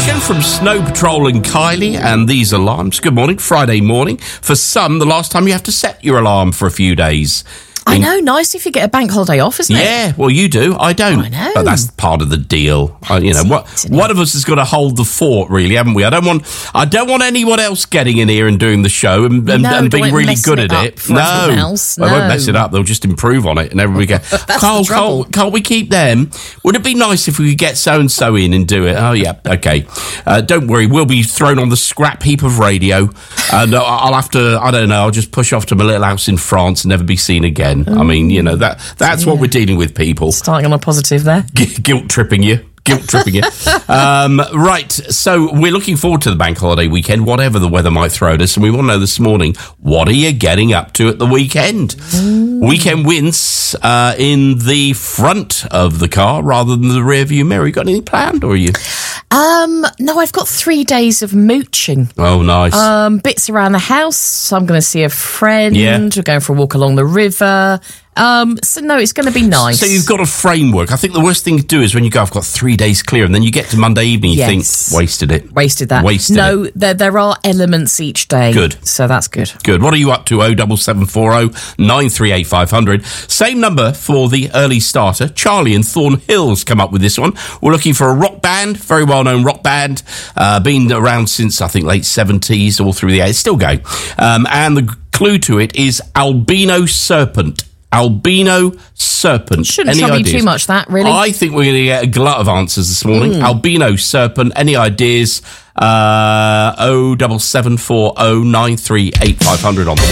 question from Snow Patrol and Kylie and these alarms. Good morning, Friday morning. For some, the last time you have to set your alarm for a few days. I know, nice if you get a bank holiday off, isn't it? Yeah, well, you do. I don't. I know. But that's part of the deal. One of us has got to hold the fort, really, haven't we? I don't want anyone else getting in here and doing the show and being really good at it. No, I won't mess it up. They'll just improve on it, and everybody go, Carl, can't we keep them? Would it be nice if we could get so and so in and do it? Oh yeah, okay. Don't worry, we'll be thrown on the scrap heap of radio, and I'll have to. I don't know. I'll just push off to my little house in France and never be seen again. I mean, you know, that's what we're dealing with, people. Starting on a positive there. Guilt tripping you. Right, so we're looking forward to the bank holiday weekend, whatever the weather might throw at us, and we want to know this morning, what are you getting up to at the weekend? Weekend wins in the front of the car rather than the rear view mirror. You got anything planned, or are you? No, I've got 3 days of mooching. Oh, nice. Bits around the house. So I'm going to see a friend. Yeah. We're going for a walk along the river. So no, it's going to be nice. So you've got a framework. I think the worst thing to do is when you go, I've got 3 days clear, and then you get to Monday evening, you think, wasted it. Wasted that. No, there are elements each day. Good. So that's good. Good. What are you up to? 07740 938 500. Same number for the early starter. Charlie in Thornhill's come up with this one. We're looking for a rock band, very well-known rock band, been around since, I think, late 70s, all through the 80s, still going. And the clue to it is Albino Serpent. Albino Serpent. Shouldn't trouble you too much, that, really. I think we're going to get a glut of answers this morning. Albino Serpent. Any ideas? 07740 938 500 on the